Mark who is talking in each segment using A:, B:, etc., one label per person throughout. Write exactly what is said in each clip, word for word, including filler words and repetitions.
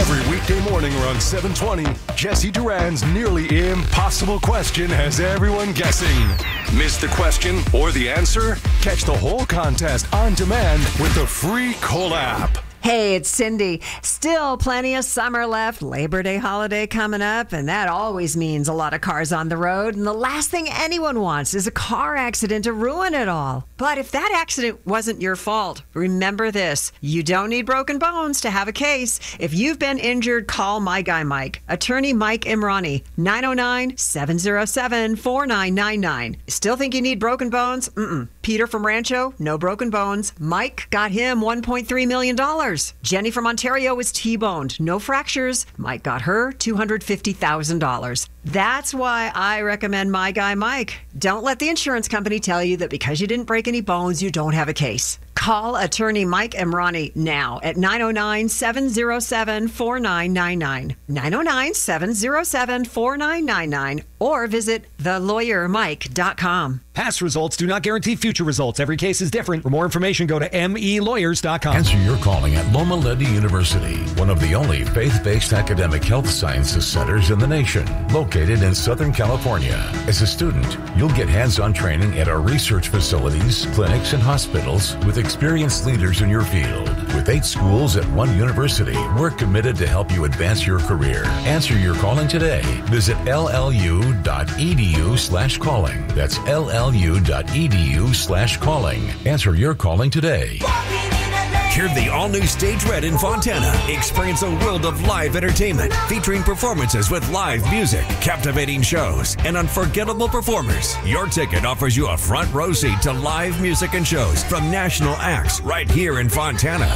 A: Every weekday morning around seven twenty, Jesse Duran's nearly impossible question has everyone guessing. Miss the question or the answer? Catch the whole contest on demand with the free Cola app.
B: Hey, it's Cindy. Still plenty of summer left. Labor Day holiday coming up, and that always means a lot of cars on the road. And the last thing anyone wants is a car accident to ruin it all. But if that accident wasn't your fault, remember this. You don't need broken bones to have a case. If you've been injured, call My Guy Mike. Attorney Mike Imrani, nine oh nine, seven oh seven, four nine nine nine. Still think you need broken bones? Mm-mm. Peter from Rancho, no broken bones. Mike got him one point three million dollars. Jenny from Ontario is T-boned. No fractures. Mike got her two hundred fifty thousand dollars. That's why I recommend My Guy Mike. Don't let the insurance company tell you that because you didn't break any bones, you don't have a case. Call attorney Mike Imrani now at nine oh nine, seven oh seven, four nine nine nine. nine oh nine, seven oh seven, four nine nine nine or visit the lawyer mike dot com.
C: Past results do not guarantee future results. Every case is different. For more information, go to m e lawyers dot com.
D: Answer your calling at Loma Linda University, one of the only faith-based academic health sciences centers in the nation, located in Southern California. As a student, you'll get hands-on training at our research facilities, clinics, and hospitals with experienced leaders in your field. With eight schools at one university, we're committed to help you advance your career. Answer your calling today. Visit l l u dot e d u slash calling. That's l l u dot e d u slash calling. Answer your calling today.
E: Hear the all-new Stage Red in Fontana. Experience a world of live entertainment featuring performances with live music, captivating shows, and unforgettable performers. Your ticket offers you a front row seat to live music and shows from national acts right here in Fontana.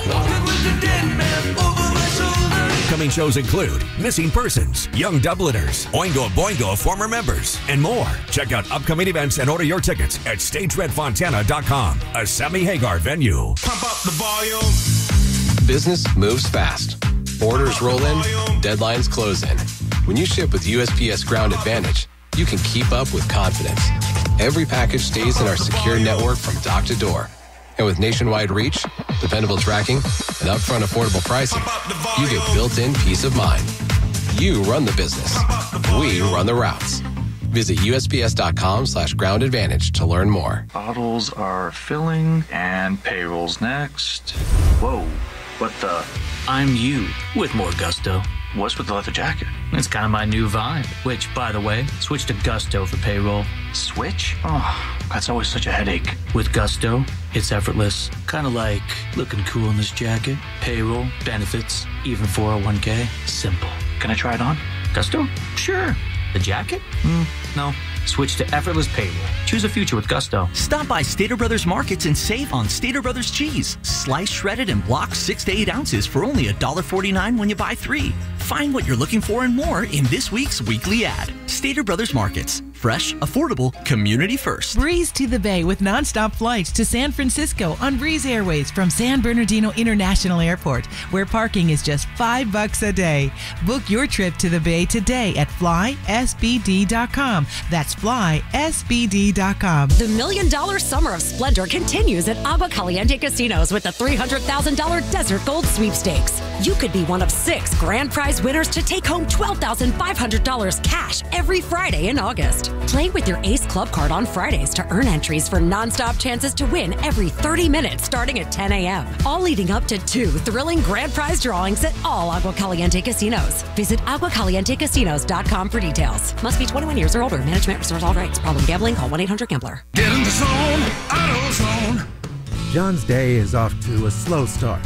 E: Upcoming shows include Missing Persons, Young Dubliners, Oingo Boingo former members, and more. Check out upcoming events and order your tickets at stage red fontana dot com, a Sammy Hagar venue.
F: Pump up the volume.
G: Business moves fast. Orders roll in, deadlines close in. When you ship with U S P S Ground Advantage, you can keep up with confidence. Every package stays in our secure network from dock to door. And with nationwide reach, dependable tracking, and upfront affordable pricing, you get built-in peace of mind. You run the business. We run the routes. Visit U S P S dot com slash ground advantage to learn more.
H: Bottles are filling and payrolls next. Whoa, what the?
I: I'm you with more gusto.
H: What's with the leather jacket?
I: It's kind of my new vibe, which, by the way, switch to Gusto for payroll.
H: Switch? Oh, that's always such a headache.
I: With Gusto, it's effortless. Kind of like looking cool in this jacket, payroll, benefits, even four oh one k. Simple.
H: Can I try it on?
I: Gusto? Sure. The jacket? Mm, no. Switch to effortless payroll. Choose a future with Gusto.
J: Stop by Stater Brothers Markets and save on Stater Brothers cheese. Sliced, shredded, and blocked six to eight ounces for only one dollar forty-nine when you buy three. Find what you're looking for and more in this week's weekly ad. Stater Brothers Markets. Fresh, affordable, community first.
K: Breeze to the Bay with nonstop flights to San Francisco on Breeze Airways from San Bernardino International Airport, where parking is just five bucks a day. Book your trip to the Bay today at fly s b d dot com. That's fly s b d dot com.
L: The Million Dollar Summer of Splendor continues at Agua Caliente Casinos with the three hundred thousand dollars Desert Gold Sweepstakes. You could be one of six grand prize winners to take home twelve thousand five hundred dollars cash every Friday in August. Play with your Ace Club card on Fridays to earn entries for nonstop chances to win every thirty minutes starting at ten a.m. All leading up to two thrilling grand prize drawings at all Agua Caliente Casinos. Visit agua caliente casinos dot com for details. Must be twenty-one years or older. Management reserves all rights. Problem gambling? Call one eight hundred gambler.
F: Get in the zone, AutoZone.
M: John's day is off to a slow start.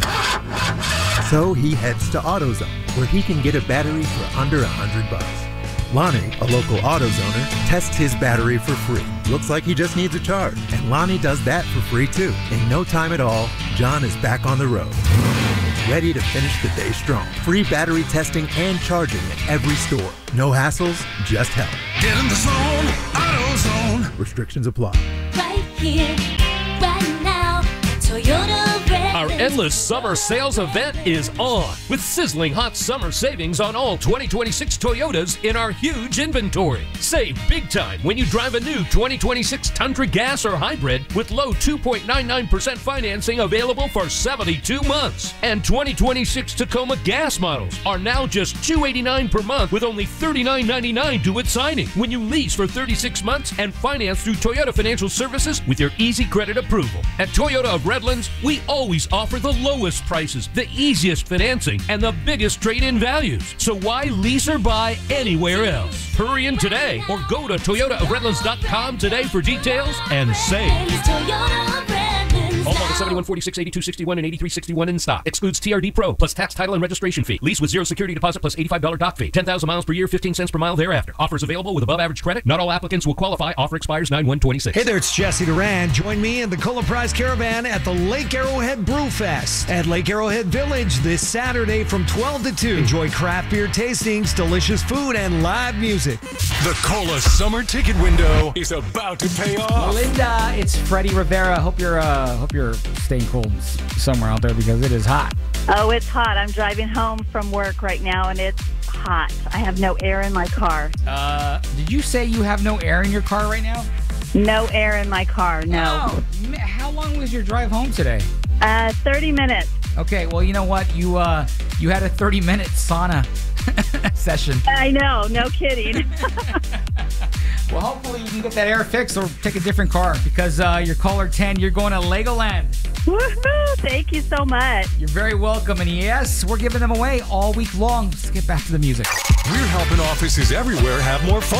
M: So he heads to AutoZone, where he can get a battery for under a hundred bucks. Lonnie, a local AutoZoner, tests his battery for free. Looks like he just needs a charge, and Lonnie does that for free too. In no time at all, John is back on the road, ready to finish the day strong. Free battery testing and charging at every store. No hassles, just help.
F: Get in the zone, AutoZone.
M: Restrictions apply.
N: Right here, right now, Toyota Red.
O: Our
N: endless summer sales event is on with sizzling hot summer savings on all twenty twenty-six Toyotas in our huge inventory. Save big time when you drive a new twenty twenty-six Tundra Gas or Hybrid with low two point nine nine percent financing available for seventy-two months. And twenty twenty-six Tacoma Gas models are now just two hundred eighty-nine dollars per month with only thirty-nine ninety-nine due at signing when you lease for thirty-six months and finance through Toyota Financial Services with your easy credit approval. At Toyota of Redlands, we always offer the lowest prices, the easiest financing, and the biggest trade-in values. So why lease or buy anywhere else? Hurry in today or go to toyota of redlands dot com today for details and save. All models seventy-one, forty-six, eighty-two, sixty-one, and eighty-three sixty-one in stock. Excludes T R D Pro plus tax, title, and registration fee. Lease with zero security deposit plus eighty-five dollars doc fee. ten thousand miles per year, fifteen cents per mile thereafter. Offers available with above average credit. Not all applicants will qualify. Offer expires nine one twenty-six.
C: Hey there, it's Jesse Duran. Join me and the Cola Prize Caravan at the Lake Arrowhead Brew Fest at Lake Arrowhead Village this Saturday from twelve to two. Enjoy craft beer tastings, delicious food, and live music.
A: The Cola summer ticket window is about to pay off.
O: Linda, it's Freddie Rivera. Hope you're uh, hope you're staying cool somewhere out there because it is hot.
P: Oh, it's hot. I'm driving home from work right now, and it's hot. I have no air in my car.
O: Uh, did you say you have no air in your car right now?
P: No air in my car, no.
O: Oh, how long was your drive home today?
P: Uh, thirty minutes.
O: Okay, well, you know what? You uh, you had a thirty-minute sauna session.
P: I know, no kidding.
O: Well, hopefully you can get that air fixed or take a different car because uh, you're caller ten. You're going to Legoland.
P: Woohoo! Thank you so much.
O: You're very welcome. And yes, we're giving them away all week long. Let's get back to the music.
A: We're helping offices everywhere have more fun.